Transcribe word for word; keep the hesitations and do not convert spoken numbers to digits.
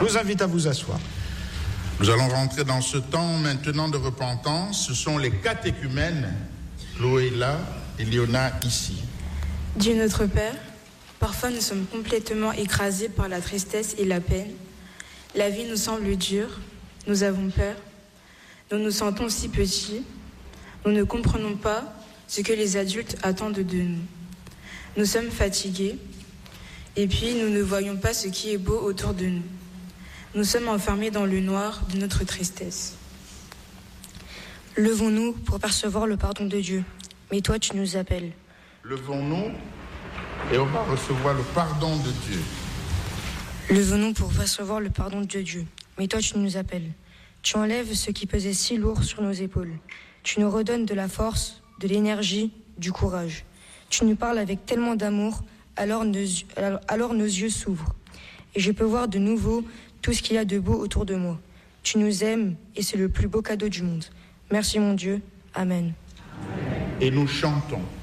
Je vous invite à vous asseoir. Nous allons rentrer dans ce temps maintenant de repentance. Ce sont les catéchumènes, Chloé là et Léona ici. Dieu notre Père, parfois nous sommes complètement écrasés par la tristesse et la peine. La vie nous semble dure, nous avons peur, nous nous sentons si petits, nous ne comprenons pas ce que les adultes attendent de nous. Nous sommes fatigués, et puis nous ne voyons pas ce qui est beau autour de nous. Nous sommes enfermés dans le noir de notre tristesse. Levons-nous pour percevoir le pardon de Dieu, mais toi tu nous appelles. Levons-nous et on va recevoir le pardon de Dieu. Levons-nous pour recevoir le pardon de Dieu, mais toi tu nous appelles. Tu enlèves ce qui pesait si lourd sur nos épaules. Tu nous redonnes de la force, de l'énergie, du courage. Tu nous parles avec tellement d'amour, alors nos, alors nos yeux s'ouvrent. Et je peux voir de nouveau tout ce qu'il y a de beau autour de moi. Tu nous aimes et c'est le plus beau cadeau du monde. Merci mon Dieu. Amen. Et nous chantons.